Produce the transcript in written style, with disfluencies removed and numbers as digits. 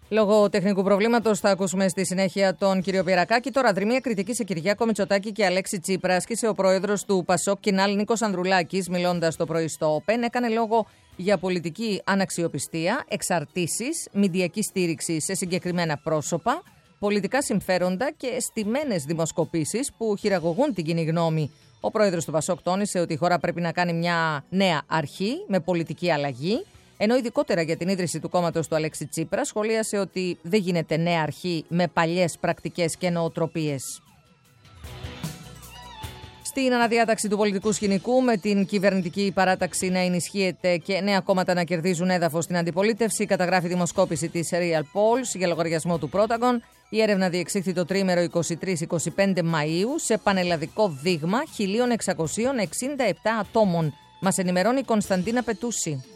Λόγω τεχνικού προβλήματος θα ακούσουμε στη συνέχεια τον κύριο Πυρακάκη. Τώρα, δρυμία κριτική σε Κυριάκο Μητσοτάκη και Αλέξη Τσίπρα άσκησε ο πρόεδρος του Πασόκ Κινάλ Νίκος Ανδρουλάκης, μιλώντας το πρωί στο ΟΠΕΝ. Έκανε λόγο για πολιτική αναξιοπιστία, εξαρτήσεις, μηντιακή στήριξη σε συγκεκριμένα πρόσωπα, πολιτικά συμφέροντα και στημένες δημοσκοπήσεις που χειραγωγούν την κοινή γνώμη. Ο πρόεδρος του Πασόκ τόνισε ότι η χώρα πρέπει να κάνει μια νέα αρχή με πολιτική αλλαγή. Ενώ ειδικότερα για την ίδρυση του κόμματος του Αλέξη Τσίπρα σχολίασε ότι δεν γίνεται νέα αρχή με παλιές πρακτικές και νοοτροπίες. Στην αναδιάταξη του πολιτικού σκηνικού, με την κυβερνητική παράταξη να ενισχύεται και νέα κόμματα να κερδίζουν έδαφος στην αντιπολίτευση, καταγράφει δημοσκόπηση της Real Polls για λογαριασμό του Protagon. Η έρευνα διεξήχθη το τρίμερο 23-25 Μαΐου σε πανελλαδικό δείγμα 1.667 ατόμων. Μας ενημερώνει η Κωνσταντίνα Πετούση.